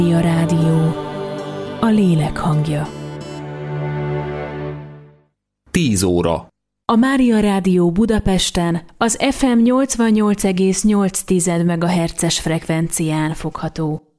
Mária Rádió, a lélek hangja. 10 óra. A Mária Rádió Budapesten az FM 88,8 MHz-es frekvencián fogható.